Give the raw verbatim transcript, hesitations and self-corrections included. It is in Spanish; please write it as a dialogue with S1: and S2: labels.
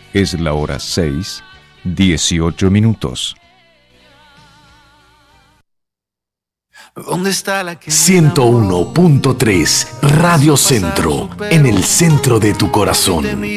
S1: Es la hora seis, dieciocho minutos.
S2: ¿Dónde está la que
S3: ciento uno punto tres Radio Centro, en el centro de tu corazón.